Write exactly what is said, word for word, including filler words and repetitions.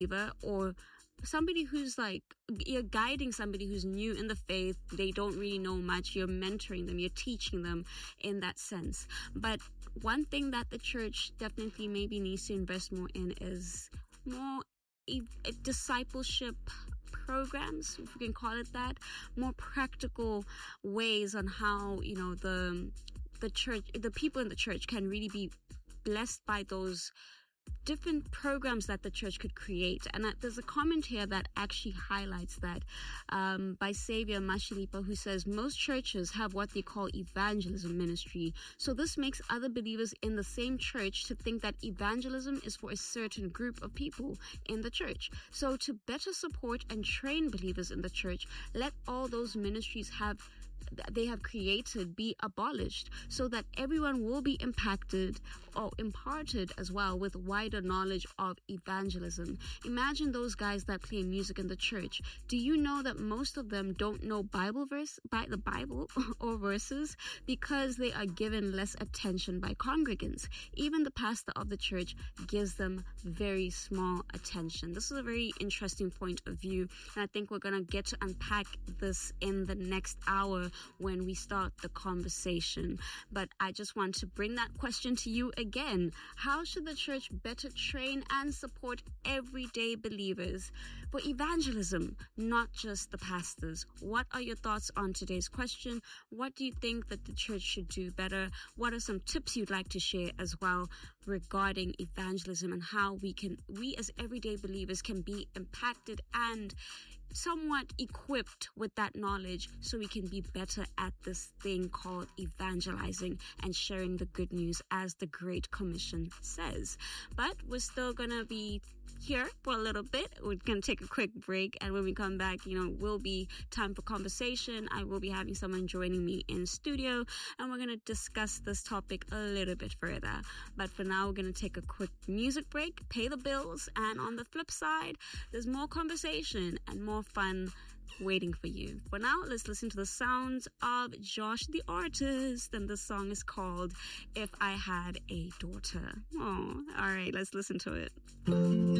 believer or somebody who's like, you're guiding somebody who's new in the faith. They don't really know much. You're mentoring them. You're teaching them in that sense. But one thing that the church definitely maybe needs to invest more in is more e- discipleship programs, if we can call it that, more practical ways on how, you know, the the church, the people in the church can really be blessed by those different programs that the church could create. And uh, there's a comment here that actually highlights that um, by Xavier Mashilipa, who says most churches have what they call evangelism ministry. So this makes other believers in the same church to think that evangelism is for a certain group of people in the church. So to better support and train believers in the church, let all those ministries have they have created be abolished so that everyone will be impacted or imparted as well with wider knowledge of evangelism. Imagine those guys that play music in the church. Do you know that most of them don't know Bible verse by the Bible or verses because they are given less attention by congregants? Even the pastor of the church gives them very small attention. This is a very interesting point of view, and I think we're going to get to unpack this in the next hour when we start the conversation. But I just want to bring that question to you again. How should the church better train and support everyday believers for evangelism, not just the pastors? What are your thoughts on today's question? What do you think that the church should do better? What are some tips you'd like to share as well regarding evangelism and how we can, we as everyday believers can be impacted and somewhat equipped with that knowledge so we can be better at this thing called evangelizing and sharing the good news as the Great Commission says. But we're still gonna be here for a little bit. We're gonna take a quick break, and when we come back, you know, will be time for conversation. I will be having someone joining me in studio, and we're gonna discuss this topic a little bit further. But for now, we're gonna take a quick music break, pay the bills, and on the flip side, there's more conversation and more fun waiting for you. For now, let's listen to the sounds of Josh the Artist, and the song is called If I Had a Daughter. Oh, all right, let's listen to it.